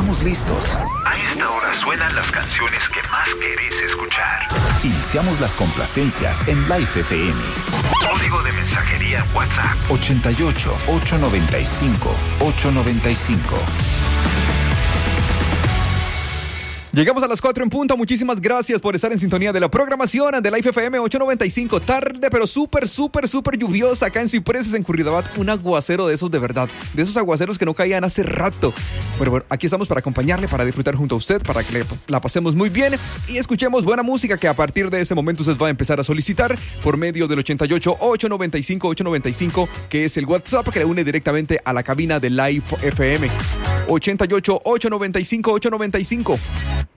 estamos listos. A esta hora suenan las canciones que más querés escuchar. Iniciamos las complacencias en Life FM. Código de mensajería WhatsApp 88 895 895. Llegamos a las 4 en punto. Muchísimas gracias por estar en sintonía de la programación de Life FM 895. Tarde, pero súper lluviosa acá en Cipreses, en Curridabat. Un aguacero de esos de verdad. De esos aguaceros que no caían hace rato. Bueno, aquí estamos para acompañarle, para disfrutar junto a usted, para que la pasemos muy bien y escuchemos buena música que a partir de ese momento usted va a empezar a solicitar por medio del 88 895 895, que es el WhatsApp que le une directamente a la cabina de Life FM. 88 895 895.